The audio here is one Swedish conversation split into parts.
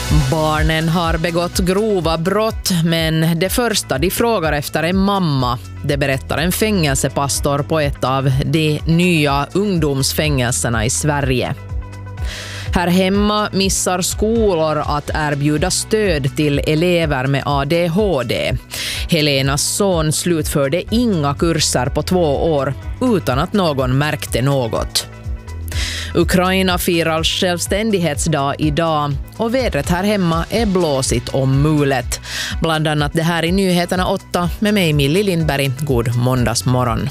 Barnen har begått grova brott, men det första de frågar efter är mamma. Det berättar en fängelsepastor på ett av de nya ungdomsfängelserna i Sverige. Här hemma missar skolor att erbjuda stöd till elever med ADHD. Helenas son slutförde inga kurser på 2 år utan att någon märkte något. Ukraina firar självständighetsdag idag och vädret här hemma är blåsigt och mulet. Bland annat det här i Nyheterna 8 med mig Millie Lindberg. God måndagsmorgon.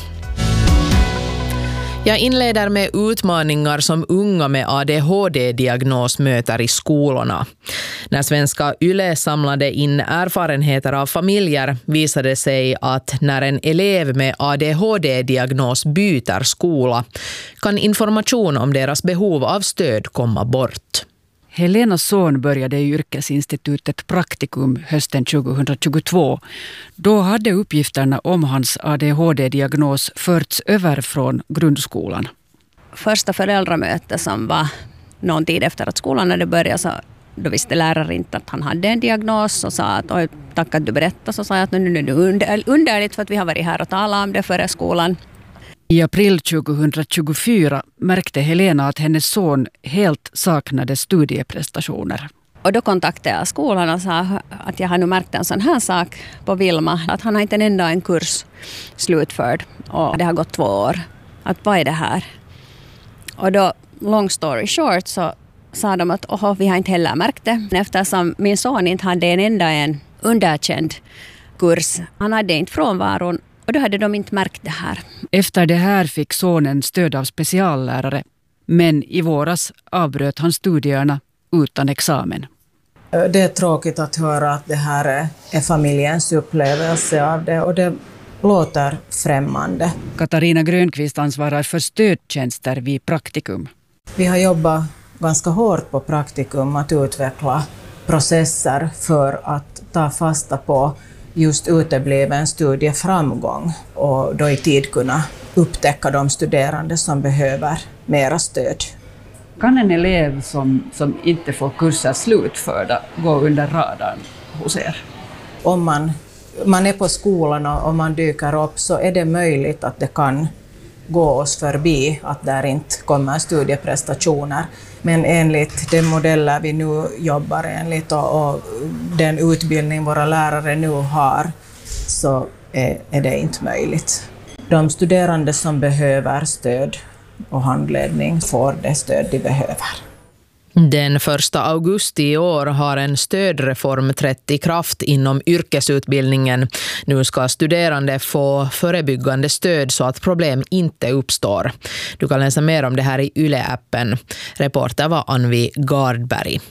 Jag inleder med utmaningar som unga med ADHD-diagnos möter i skolorna. När svenska YLE samlade in erfarenheter av familjer visade det sig att när en elev med ADHD-diagnos byter skola kan information om deras behov av stöd komma bort. Helenas son började i yrkesinstitutet Praktikum hösten 2022. Då hade uppgifterna om hans ADHD-diagnos förts över från grundskolan. Första föräldramöte som var någon tid efter att skolan hade börjat, så då visste läraren inte att han hade en diagnos och sa att tack att du berättade, så sa jag att nu är det underligt för att vi har varit här och talat om det före skolan. I april 2024 märkte Helena att hennes son helt saknade studieprestationer. Och då kontaktade jag skolan och sa att jag har nu märkt en sån här sak på Vilma. Att han har inte en kurs slutförd och det har gått 2 år. Att vad är det här? Och då, long story short, så sa de att vi har inte heller märkt det. Eftersom min son inte hade en underkänd kurs. Han hade inte frånvaron. Och då hade de inte märkt det här. Efter det här fick sonen stöd av speciallärare. Men i våras avbröt han studierna utan examen. Det är tråkigt att höra att det här är familjens upplevelse av det. Och det låter främmande. Katarina Grönqvist ansvarar för stödtjänster vid Praktikum. Vi har jobbat ganska hårt på Praktikum att utveckla processer för att ta fasta på just utebliven studieframgång och då i tid kunna upptäcka de studerande som behöver mera stöd. Kan en elev som inte får kurser slutförda gå under radarn hos er? Om man är på skolan och man dyker upp, så är det möjligt att det kan gå oss förbi att där inte kommer studieprestationer. Men enligt de modeller vi nu jobbar enligt och den utbildning våra lärare nu har, så är det inte möjligt. De studerande som behöver stöd och handledning får det stöd de behöver. Den 1 augusti i år har en stödreform trätt i kraft inom yrkesutbildningen. Nu ska studerande få förebyggande stöd så att problem inte uppstår. Du kan läsa mer om det här i YLE-appen. Reporter var Anvi Gardberg.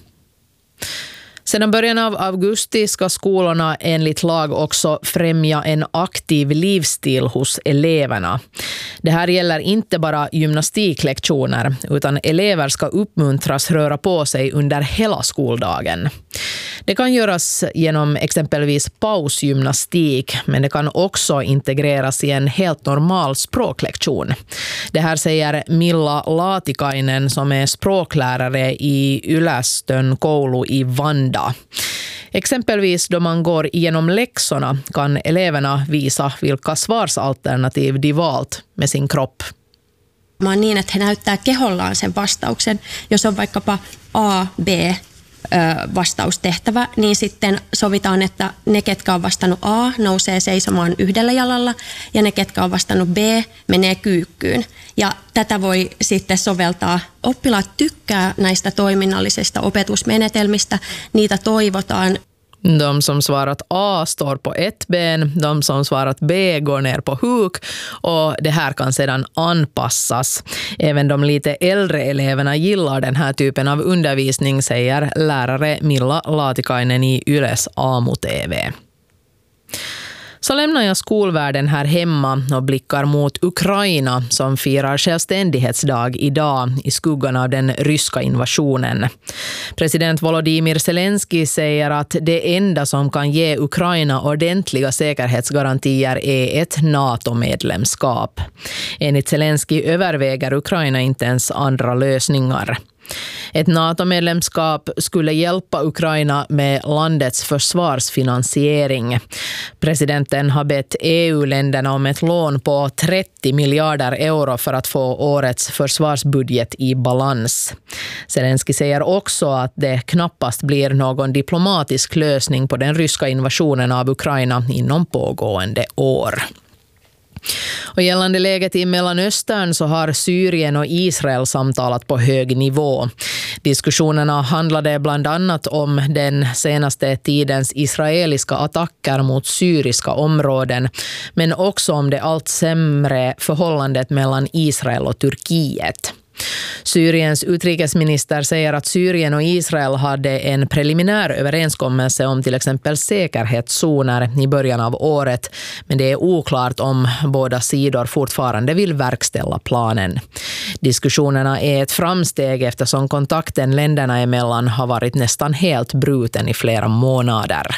Sedan början av augusti ska skolorna enligt lag också främja en aktiv livsstil hos eleverna. Det här gäller inte bara gymnastiklektioner, utan elever ska uppmuntras röra på sig under hela skoldagen. Det kan göras genom exempelvis pausgymnastik, men det kan också integreras i en helt normal språklektion. Det här säger Milla Laatikainen som är språklärare i Ylästön koulu i Vanda. Exempelvis då man går igenom läxorna kan eleverna visa vilka svarsalternativ de valt med sin kropp. On niin, että he näyttää kehollaan sen vastauksen. Jos on vaikkapa A, B vastaustehtävä, niin sitten sovitaan, että ne, ketkä on vastannut A, nousee seisomaan yhdellä jalalla ja ne, ketkä on vastannut B, menee kyykkyyn. Ja tätä voi sitten soveltaa. Oppilaat tykkää näistä toiminnallisista opetusmenetelmistä, niitä toivotaan. De som svarat A står på ett ben, de som svarat B går ner på huk och det här kan sedan anpassas. Även de lite äldre eleverna gillar den här typen av undervisning, säger lärare Milla Laatikainen i Yles Aamu-TV. Så lämnar jag skolvärlden här hemma och blickar mot Ukraina som firar självständighetsdag idag i skuggan av den ryska invasionen. President Volodymyr Zelensky säger att det enda som kan ge Ukraina ordentliga säkerhetsgarantier är ett NATO-medlemskap. Enligt Zelensky överväger Ukraina inte ens andra lösningar. Ett NATO-medlemskap skulle hjälpa Ukraina med landets försvarsfinansiering. Presidenten har bett EU-länderna om ett lån på 30 miljarder euro för att få årets försvarsbudget i balans. Zelensky säger också att det knappast blir någon diplomatisk lösning på den ryska invasionen av Ukraina inom pågående år. Och gällande läget i Mellanöstern så har Syrien och Israel samtalat på hög nivå. Diskussionerna handlade bland annat om den senaste tidens israeliska attacker mot syriska områden, men också om det allt sämre förhållandet mellan Israel och Turkiet. Syriens utrikesminister säger att Syrien och Israel hade en preliminär överenskommelse om till exempel säkerhetszoner i början av året, men det är oklart om båda sidor fortfarande vill verkställa planen. Diskussionerna är ett framsteg eftersom kontakten länderna emellan har varit nästan helt bruten i flera månader.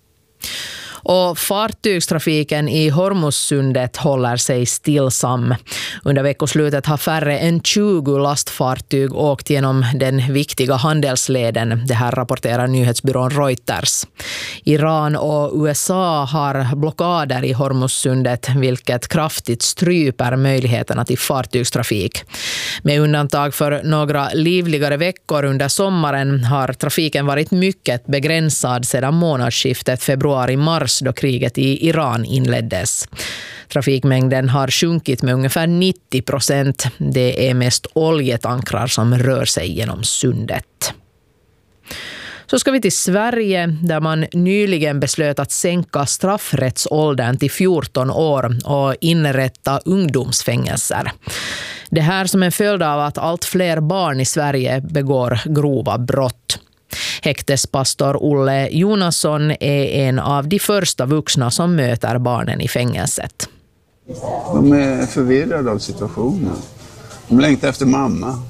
Och fartygstrafiken i Hormuzsundet håller sig stillsam. Under veckoslutet har färre än 20 lastfartyg åkt genom den viktiga handelsleden. Det här rapporterar nyhetsbyrån Reuters. Iran och USA har blockader i Hormuzsundet, vilket kraftigt stryper möjligheterna till fartygstrafik. Med undantag för några livligare veckor under sommaren har trafiken varit mycket begränsad sedan månadsskiftet februari-mars då kriget i Iran inleddes. Trafikmängden har sjunkit med ungefär 90%. Det är mest oljetankrar som rör sig genom sundet. Så ska vi till Sverige där man nyligen beslöt att sänka straffrättsåldern till 14 år och inrätta ungdomsfängelser. Det här som en följd av att allt fler barn i Sverige begår grova brott. Häktespastor Olle Jonasson är en av de första vuxna som möter barnen i fängelset. De är förvirrade av situationen. De längtar efter mamma.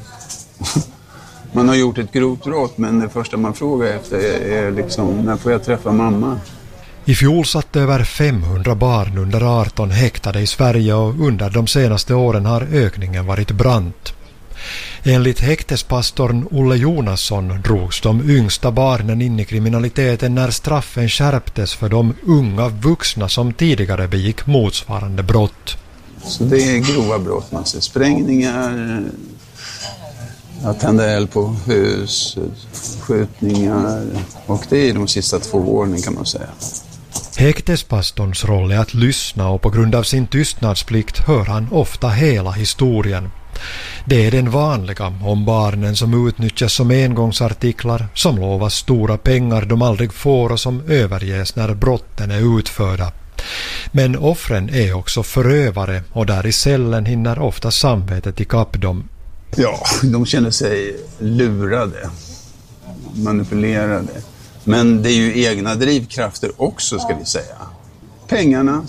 Man har gjort ett grovt brott, men det första man frågar efter är liksom, när får jag träffa mamma? I fjol satt över 500 barn under 18 häktade i Sverige och under de senaste åren har ökningen varit brant. Enligt häktespastorn Olle Jonasson drogs de yngsta barnen in i kriminaliteten när straffen skärptes för de unga vuxna som tidigare begick motsvarande brott. Så det är grova brott, man ser sprängningar, att tända eld på hus, skjutningar, och det är de sista 2 åren kan man säga. Häktespastorns roll är att lyssna och på grund av sin tystnadsplikt hör han ofta hela historien. Det är den vanliga om barnen som utnyttjas som engångsartiklar, som lovas stora pengar de aldrig får och som överges när brotten är utförda. Men offren är också förövare och där i cellen hinner ofta samvetet ikapp dem. Ja, de känner sig lurade, manipulerade. Men det är ju egna drivkrafter också, ska vi säga. Pengarna.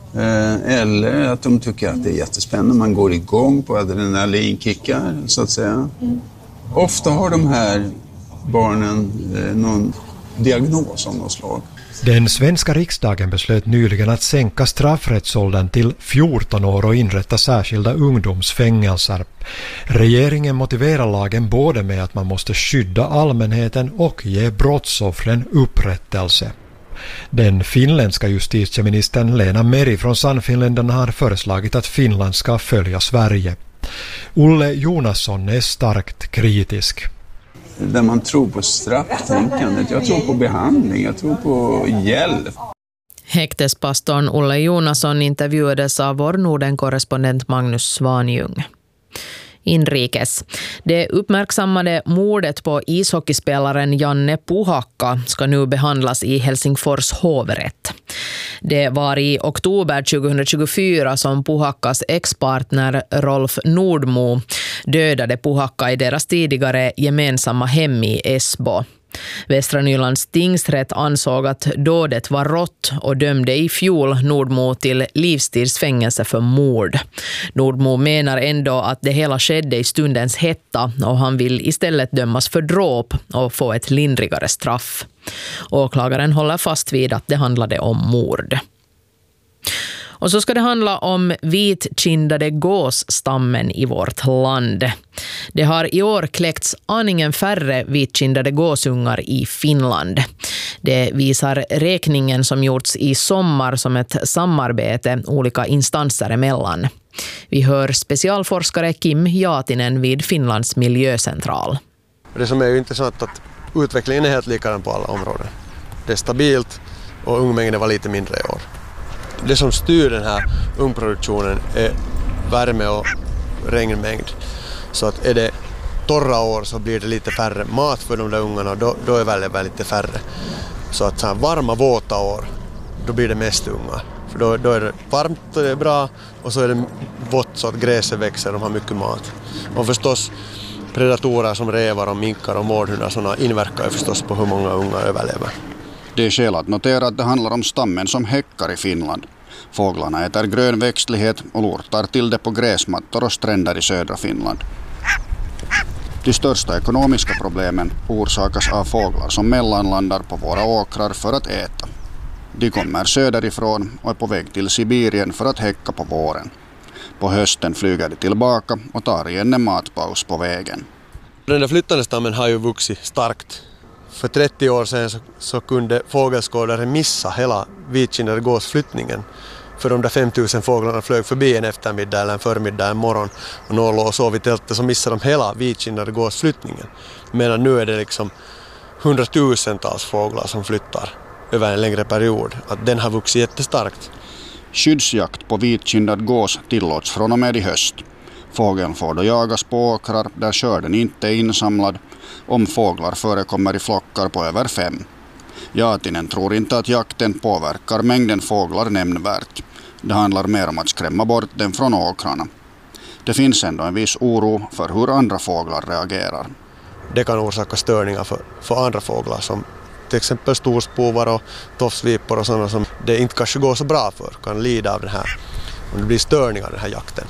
Eller att de tycker att det är jättespännande. Man går igång på adrenalinkickar, så att säga. Ofta har de här barnen någon diagnos av något slag. Den svenska riksdagen beslöt nyligen att sänka straffrättsåldern till 14 år och inrätta särskilda ungdomsfängelser. Regeringen motiverar lagen både med att man måste skydda allmänheten och ge brottsoffren upprättelse. Den finländska justitieministern Lena Meri från Sannfinländarna har föreslagit att Finland ska följa Sverige. Olle Jonasson är starkt kritisk. Där man tror på strafftänkandet, jag tror på behandling, jag tror på hjälp. Häktespastorn Olle Jonasson intervjuades av vår Norden-korrespondent Magnus Svanjung. Inrikes. Det uppmärksammade mordet på ishockeyspelaren Janne Puhakka ska nu behandlas i Helsingfors hovrätt. Det var i oktober 2024 som Puhakkas ex-partner Rolf Nordmo dödade Puhakka i deras tidigare gemensamma hem i Esbo. Västra Nylands tingsrätt ansåg att dådet var rått och dömde i fjol Nordmo till livstidsfängelse för mord. Nordmo menar ändå att det hela skedde i stundens hetta och han vill istället dömas för dråp och få ett lindrigare straff. Åklagaren håller fast vid att det handlade om mord. Och så ska det handla om vitkindade gåsstammen i vårt land. Det har i år kläckts aningen färre vitkindade gåsungar i Finland. Det visar räkningen som gjorts i sommar som ett samarbete olika instanser emellan. Vi hör specialforskare Kim Jaatinen vid Finlands miljöcentral. Det som är ju intressant att utvecklingen är helt likadan på alla områden. Det är stabilt och ungmängden var lite mindre i år. Det som styr den här ungproduktionen är värme och regnmängd. Så att är det torra år så blir det lite färre mat för de där ungarna, då är väldigt lite färre. Så att så här varma, våta år, då blir det mest ungar. För då är det varmt och det är bra, och så är det vått så att gräset växer och de har mycket mat. Och förstås predatorer som rävar och minkar och mårdhundar sådana inverkar ju förstås på hur många ungar överlever. Det är skäl att notera att det handlar om stammen som häckar i Finland. Fåglarna äter grön växtlighet och lortar till det på gräsmattor och stränder i södra Finland. De största ekonomiska problemen orsakas av fåglar som mellanlandar på våra åkrar för att äta. De kommer söderifrån och är på väg till Sibirien för att häcka på våren. På hösten flyger de tillbaka och tar igen en matpaus på vägen. Den där flyttande stammen har ju vuxit starkt. För 30 år sedan så kunde fågelskådare missa hela vitkindade gåsflyttningen. För de där 5000 fåglarna flög förbi en eftermiddag eller en förmiddag, en morgon, och någon låg och sov i tältet, så missade de hela vitkindade gåsflyttningen. Medan nu är det liksom 100,000-tals fåglar som flyttar över en längre period. Att den har vuxit jättestarkt. Skyddsjakt på vitkindad gås tillåts från och med i höst. Fågeln får då jagas på åkrar där skörden inte är insamlad, om fåglar förekommer i flockar på över 5. Jaatinen tror inte att jakten påverkar mängden fåglar nämnvärt. Det handlar mer om att skrämma bort den från åkrarna. Det finns ändå en viss oro för hur andra fåglar reagerar. Det kan orsaka störningar för andra fåglar som till exempel storspovar och tofsvipor och sådana som det inte kanske går så bra för, kan lida av det här. Om det blir störningar av den här jakten.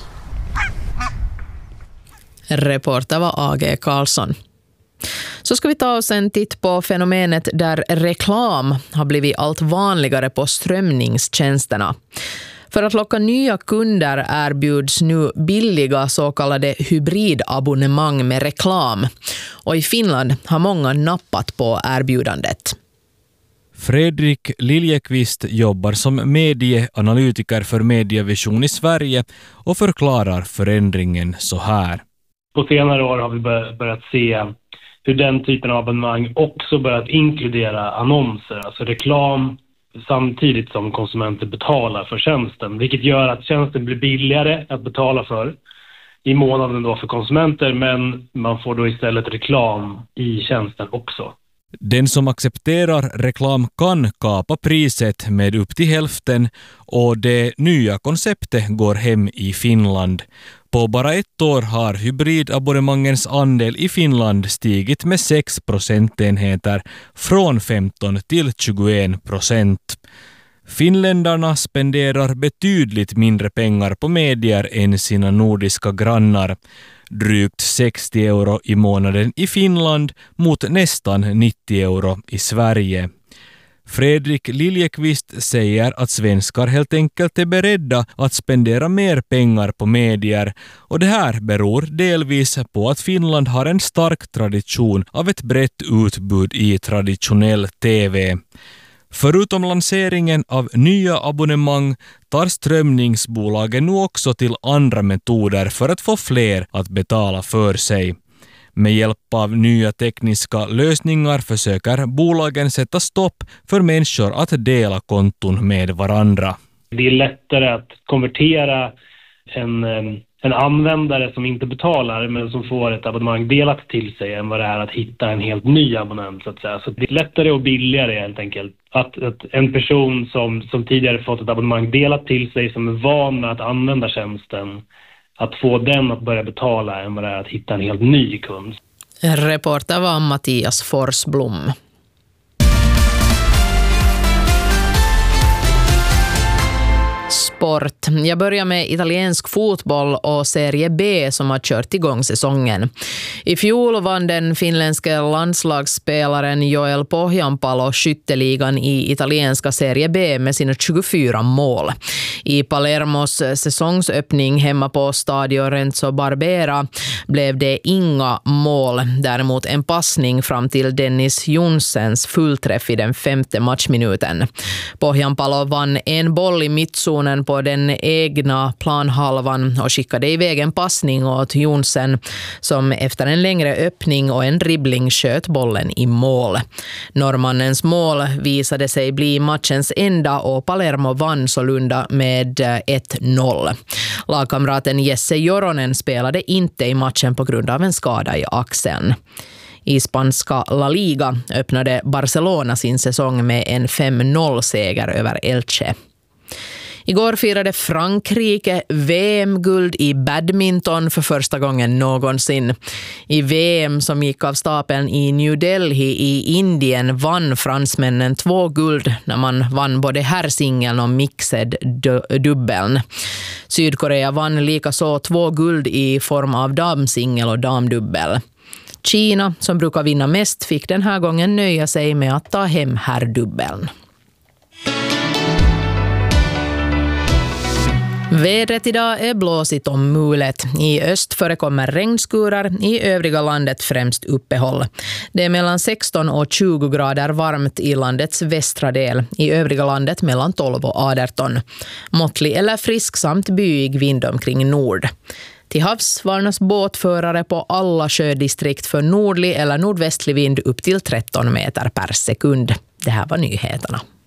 Reporter var A.G. Karlsson. Så ska vi ta oss en titt på fenomenet där reklam har blivit allt vanligare på strömningstjänsterna. För att locka nya kunder erbjuds nu billiga så kallade hybridabonnemang med reklam. Och i Finland har många nappat på erbjudandet. Fredrik Liljekvist jobbar som medieanalytiker för Medievision i Sverige och förklarar förändringen så här. På senare år har vi börjat se hur den typen av abonnemang också börjat inkludera annonser, alltså reklam, samtidigt som konsumenter betalar för tjänsten. Vilket gör att tjänsten blir billigare att betala för i månaden då för konsumenter, men man får då istället reklam i tjänsten också. Den som accepterar reklam kan kapa priset med upp till hälften, och det nya konceptet går hem i Finland. På bara ett år har hybridabonnemangens andel i Finland stigit med 6 procentenheter från 15 till 21%. Finländarna spenderar betydligt mindre pengar på medier än sina nordiska grannar. Drygt 60 euro i månaden i Finland mot nästan 90 euro i Sverige. Fredrik Liljekvist säger att svenskar helt enkelt är beredda att spendera mer pengar på medier, och det här beror delvis på att Finland har en stark tradition av ett brett utbud i traditionell TV. Förutom lanseringen av nya abonnemang tar strömningsbolagen nu också till andra metoder för att få fler att betala för sig. Med hjälp av nya tekniska lösningar försöker bolagen sätta stopp för människor att dela konton med varandra. Det är lättare att konvertera en användare som inte betalar men som får ett abonnemang delat till sig än vad det är att hitta en helt ny abonnent, så att säga. Så det är lättare och billigare helt enkelt att en person som tidigare fått ett abonnemang delat till sig, som är van med att använda tjänsten, att få den att börja betala än vad det är att hitta en helt ny kund. Reporter var Mattias Forsblom. sport. Jag börjar med italiensk fotboll och Serie B som har kört igång säsongen. I fjol vann den finländska landslagsspelaren Joel Pohjanpalo skytteligan i italienska Serie B med sina 24 mål. I Palermos säsongsöppning hemma på Stadio Renzo Barbera blev det inga mål. Däremot en passning fram till Dennis Jonsens fullträff i den 5:e matchminuten. Pohjanpalo vann en boll i mittzonen på den egna planhalvan och skickade iväg en passning åt Jonsen som efter en längre öppning och en dribbling sköt bollen i mål. Norrmannens mål visade sig bli matchens enda och Palermo vann sålunda med 1-0. Lagkamraten Jesse Joronen spelade inte i matchen på grund av en skada i axeln. I spanska La Liga öppnade Barcelona sin säsong med en 5-0-seger över Elche. Igår firade Frankrike VM-guld i badminton för första gången någonsin. I VM som gick av stapeln i New Delhi i Indien vann fransmännen 2 guld när man vann både herrsingeln och mixed dubbeln. Sydkorea vann likaså 2 guld i form av damsingel och damdubbel. Kina, som brukar vinna mest, fick den här gången nöja sig med att ta hem herrdubbeln. Vädret idag är blåsigt och mulet. I öst förekommer regnskurar, i övriga landet främst uppehåll. Det är mellan 16 och 20 grader varmt i landets västra del, i övriga landet mellan 12 och 18. Måttlig eller frisk samt byig vind omkring nord. Till havs varnas båtförare på alla sjödistrikt för nordlig eller nordvästlig vind upp till 13 meter per sekund. Det här var nyheterna.